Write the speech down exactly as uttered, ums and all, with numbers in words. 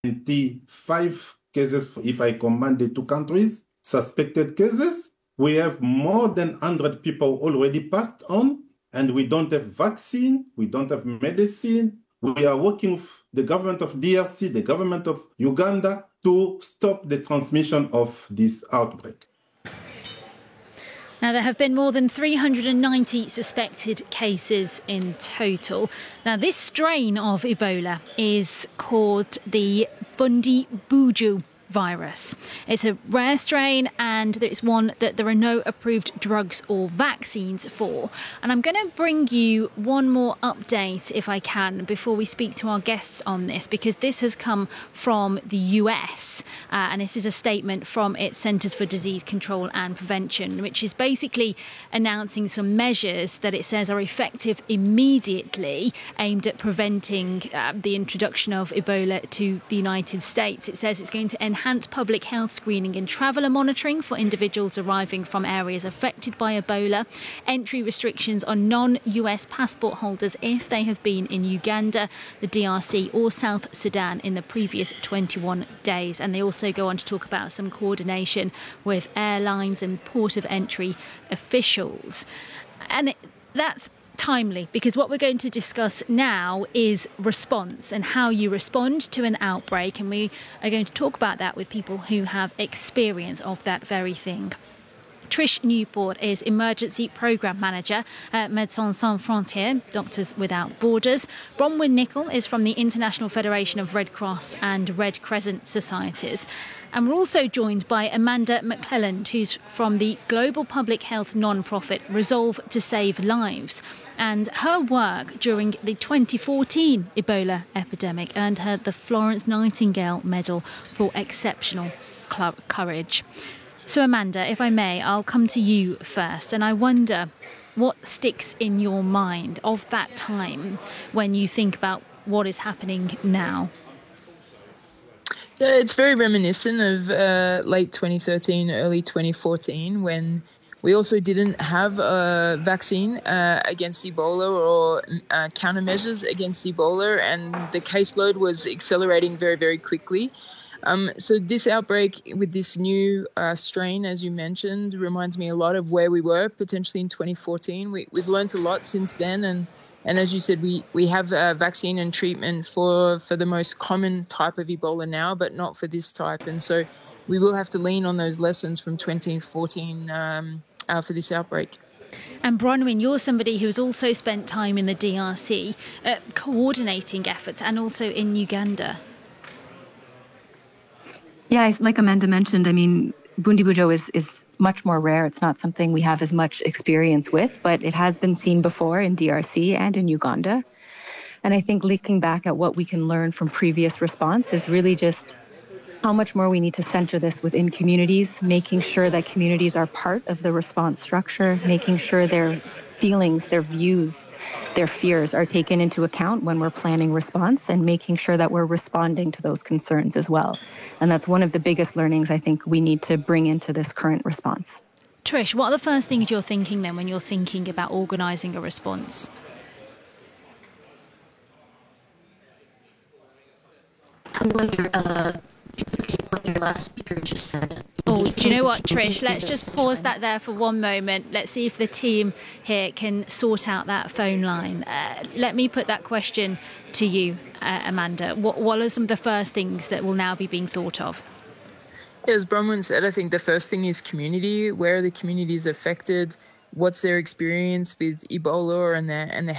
ninety-five cases, if I combine the two countries, suspected cases. We have more than one hundred people already passed on, and we don't have vaccine, we don't have medicine. We are working with the government of D R C, the government of Uganda, to stop the transmission of this outbreak. Now, there have been more than three hundred ninety suspected cases in total. Now, this strain of Ebola is called the Bundibugyo virus. It's a rare strain, and it's one that there are no approved drugs or vaccines for. And I'm going to bring you one more update, if I can, before we speak to our guests on this, because this has come from the U S, uh, and this is a statement from its Centers for Disease Control and Prevention, which is basically announcing some measures that it says are effective immediately, aimed at preventing uh, the introduction of Ebola to the United States. It says it's going to enhance Enhance public health screening and traveller monitoring for individuals arriving from areas affected by Ebola, entry restrictions on non-U S passport holders if they have been in Uganda, the D R C or South Sudan in the previous twenty-one days. And they also go on to talk about some coordination with airlines and port of entry officials. And it, that's timely, because what we're going to discuss now is response and how you respond to an outbreak, and we are going to talk about that with people who have experience of that very thing. Trish Newport is Emergency Programme Manager at Médecins Sans Frontières, Doctors Without Borders. Bronwyn Nicol is from the International Federation of Red Cross and Red Crescent Societies. And we're also joined by Amanda McClelland, who's from the global public health non-profit Resolve to Save Lives. And her work during the twenty fourteen Ebola epidemic earned her the Florence Nightingale Medal for exceptional courage. So, Amanda, if I may, I'll come to you first. And I wonder what sticks in your mind of that time when you think about what is happening now. Yeah, it's very reminiscent of uh, late twenty thirteen, early twenty fourteen, when we also didn't have a vaccine uh, against Ebola or uh, countermeasures against Ebola, and the caseload was accelerating very, very quickly. Um, so this outbreak with this new uh, strain, as you mentioned, reminds me a lot of where we were potentially in twenty fourteen. We, we've learned a lot since then, and And as you said, we, we have a vaccine and treatment for, for the most common type of Ebola now, but not for this type. And so we will have to lean on those lessons from twenty fourteen um, uh, for this outbreak. And Bronwyn, you're somebody who has also spent time in the D R C, uh, coordinating efforts, and also in Uganda. Yeah, like Amanda mentioned, I mean, Bundibugyo is, is much more rare. It's not something we have as much experience with, but it has been seen before in D R C and in Uganda. And I think looking back at what we can learn from previous response is really just how much more we need to center this within communities, making sure that communities are part of the response structure, making sure their feelings, their views, their fears are taken into account when we're planning response, and making sure that we're responding to those concerns as well. And that's one of the biggest learnings I think we need to bring into this current response. Trish, what are the first things you're thinking then when you're thinking about organising a response? I wonder, uh, what your last speaker just said. Oh, do you know what, Trish? Let's just pause that there for one moment. Let's see if the team here can sort out that phone line. Uh, let me put that question to you, uh, Amanda. What, what are some of the first things that will now be being thought of? As Bronwyn said, I think the first thing is community. Where are the communities affected? What's their experience with Ebola and their and the